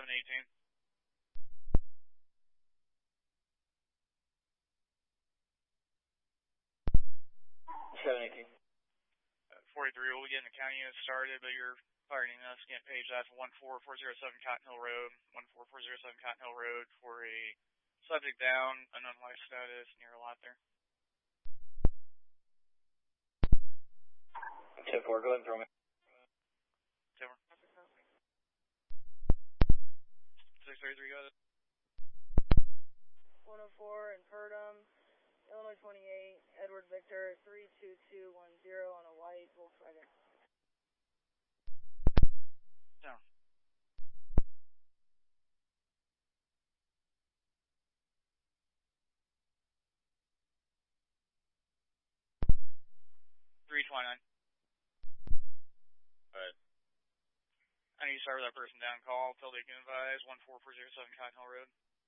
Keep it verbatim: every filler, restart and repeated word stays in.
seven eighteen. seven eighteen. Uh, forty-three, we'll be getting the county unit started, but you're firing us. Can't page that for one four four zero seven Cotton Hill Road. one four four zero seven Cotton Hill Road for a subject down, unknown life status, near a lot there. ten four, go ahead and throw me. ten four. six thirty-three, go ahead. one oh four in Purdom, Illinois twenty-eight, Edward Victor, three two two one zero on a white Volkswagen. Down. three twenty-nine. Alright. I need to start with that person down call until they can advise one four four zero seven Cotton Hill Road.